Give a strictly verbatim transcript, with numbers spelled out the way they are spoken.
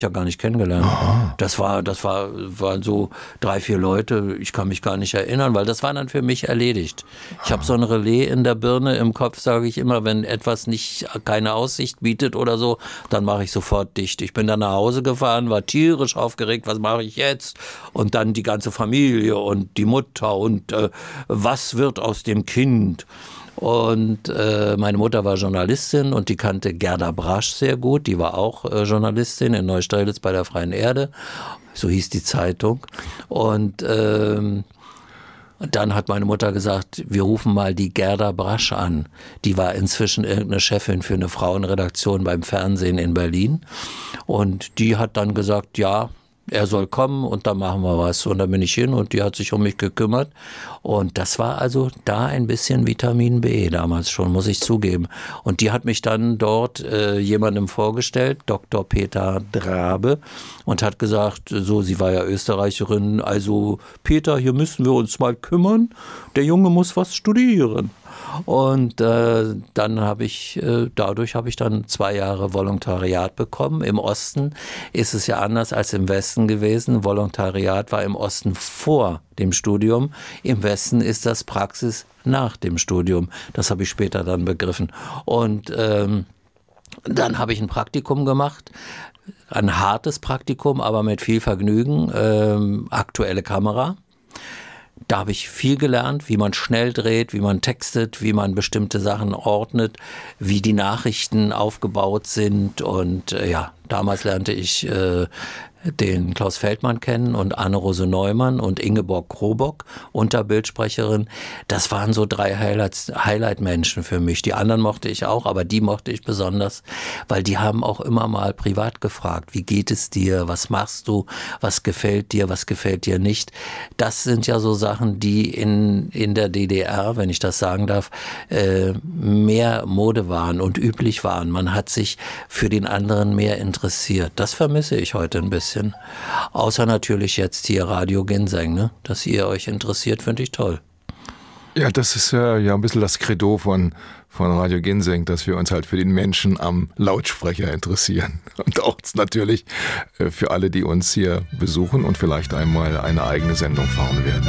ja gar nicht kennengelernt. Oh. Das war, das war, waren so drei, vier Leute. Ich kann mich gar nicht erinnern, weil das war dann für mich erledigt. Ich habe so ein Relais in der Birne, im Kopf sage ich immer, wenn etwas nicht, keine Aussicht bietet oder so, dann mache ich sofort dicht. Ich bin dann nach Hause gefahren, war tierisch aufgeregt, was mache ich jetzt? Und dann die ganze Familie und die Mutter und äh, was wird aus dem Kind? Und äh, meine Mutter war Journalistin und die kannte Gerda Brasch sehr gut. Die war auch äh, Journalistin in Neustrelitz bei der Freien Erde. So hieß die Zeitung. Und ähm, dann hat meine Mutter gesagt, wir rufen mal die Gerda Brasch an. Die war inzwischen irgendeine Chefin für eine Frauenredaktion beim Fernsehen in Berlin. Und die hat dann gesagt, ja, er soll kommen und dann machen wir was. Und dann bin ich hin und die hat sich um mich gekümmert. Und das war also da ein bisschen Vitamin B damals schon, muss ich zugeben. Und die hat mich dann dort äh, jemandem vorgestellt, Doktor Peter Drabe, und hat gesagt, so, sie war ja Österreicherin, also Peter, hier müssen wir uns mal kümmern. Der Junge muss was studieren. Und äh, dann habe ich, äh, dadurch habe ich dann zwei Jahre Volontariat bekommen. Im Osten ist es ja anders als im Westen gewesen. Volontariat war im Osten vor dem Studium. Im Westen ist das Praxis nach dem Studium. Das habe ich später dann begriffen. Und ähm, dann habe ich ein Praktikum gemacht. Ein hartes Praktikum, aber mit viel Vergnügen. Ähm, aktuelle Kamera. Da habe ich viel gelernt, wie man schnell dreht, wie man textet, wie man bestimmte Sachen ordnet, wie die Nachrichten aufgebaut sind. Und äh, ja, damals lernte ich äh, den Klaus Feldmann kennen und Anne-Rose Neumann und Ingeborg Krobock, Unterbildsprecherin. Das waren so drei Highlights, Highlight-Menschen für mich. Die anderen mochte ich auch, aber die mochte ich besonders, weil die haben auch immer mal privat gefragt, wie geht es dir, was machst du, was gefällt dir, was gefällt dir nicht. Das sind ja so Sachen, die in, in der D D R, wenn ich das sagen darf, äh, mehr Mode waren und üblich waren. Man hat sich für den anderen mehr interessiert. Das vermisse ich heute ein bisschen. Außer natürlich jetzt hier Radio Ginseng, ne? Dass ihr euch interessiert, finde ich toll. Ja, das ist äh, ja ein bisschen das Credo von, von Radio Ginseng, dass wir uns halt für den Menschen am Lautsprecher interessieren. Und auch natürlich äh, für alle, die uns hier besuchen und vielleicht einmal eine eigene Sendung fahren werden.